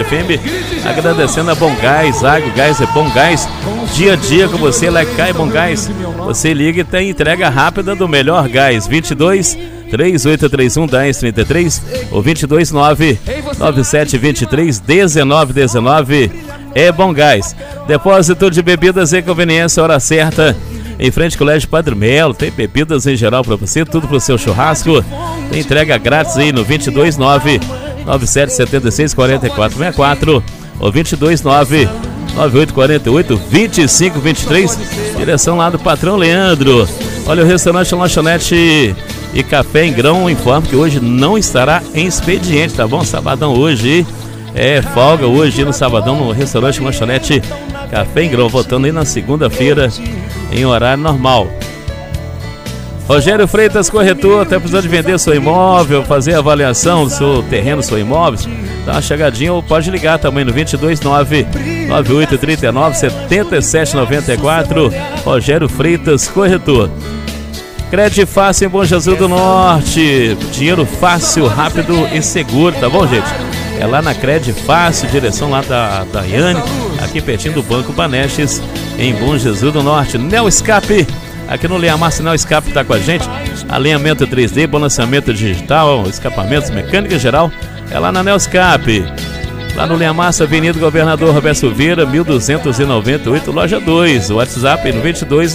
FM, agradecendo a Bom Gás, Agro Gás é Bom Gás, dia a dia com você, lá cai Bom Gás. Você liga e tem entrega rápida do melhor gás, 22 3831 1033 ou 22 997 23 1919. É Bom Gás. Depósito de bebidas e conveniência, hora certa, em frente ao Colégio Padre Melo. Tem bebidas em geral para você, tudo para o seu churrasco. Tem entrega grátis aí no 22 997 76 44 64 ou 22 9848 2523. Direção lá do patrão Leandro. Olha, o restaurante Lanchonete e Café em Grão informa que hoje não estará em expediente, tá bom? Sabadão hoje é folga, hoje no sabadão no restaurante Lanchonete Café em Grão, voltando aí na segunda-feira em horário normal. Rogério Freitas, corretor, tá precisando de vender seu imóvel, fazer avaliação do seu terreno, seu imóvel, dá uma chegadinha ou pode ligar também no 22 99839 7794. Rogério Freitas, corretor. Crédito fácil em Bom Jesus do Norte, dinheiro fácil, rápido e seguro, tá bom, gente? É lá na Crédito Fácil, direção lá da Daiane, aqui pertinho do Banco Banestes, em Bom Jesus do Norte. Neo Escape, aqui no Linha Massa, Neo Escape tá com a gente, alinhamento 3D, balanceamento digital, escapamentos, mecânica geral, é lá na Neo Escape. Lá no Linha Massa, Avenida Governador Roberto Silveira, 1298, loja 2, o WhatsApp no 22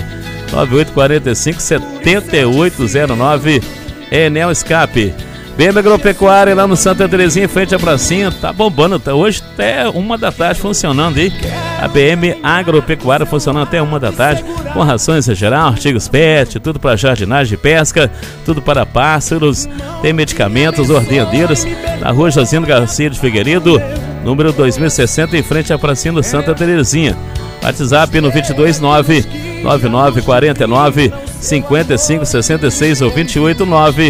9845 7809, é Neo Escape. BM Agropecuária lá no Santa Terezinha, em frente à pracinha, tá bombando, tá hoje até 1 da tarde funcionando aí. A BM Agropecuária funcionando até 1 da tarde, com rações em geral, artigos pet, tudo para jardinagem e pesca, tudo para pássaros, tem medicamentos, ordenadeiras, na rua Josino Garcia de Figueiredo, número 2060, em frente à pracinha do Santa Terezinha. WhatsApp no 22 9949 5566 ou 28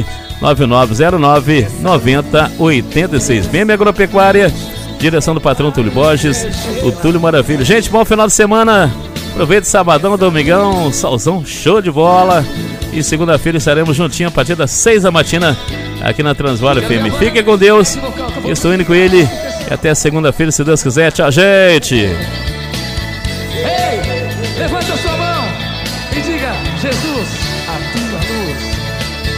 9909 9086. BM Agropecuária, direção do patrão Túlio Borges, o Túlio Maravilha. Gente, bom final de semana. Aproveite sabadão, domingão, solzão, show de bola. E segunda-feira estaremos juntinhos a partir das 6 da matina aqui na Transvale FM. Fiquem com Deus. Estou indo com ele. E até segunda-feira, se Deus quiser. Tchau, gente.